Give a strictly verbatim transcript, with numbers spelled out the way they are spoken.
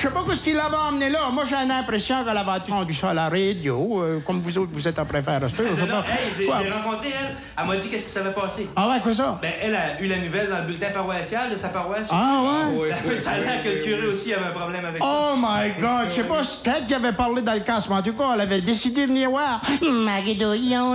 Je sais pas ce qu'il l'avait emmené là. Moi, j'ai l'impression qu'elle avait entendu ça à la radio. Euh, comme vous autres, vous êtes en préfère. Je sais non, non, pas. hey, je l'ai rencontrée, elle. Elle m'a dit qu'est-ce qui s'avait passé. Ah ouais, quoi ça? Ben, elle a eu la nouvelle dans le bulletin paroissial de sa paroisse. Ah ouais? Ah, oui. Ça a l'air que le curé aussi avait un problème avec ça. Oh my God! Je sais pas, peut-être qu'il avait parlé dans le casse, mais en tout cas, elle avait décidé de venir voir Marie Douillon.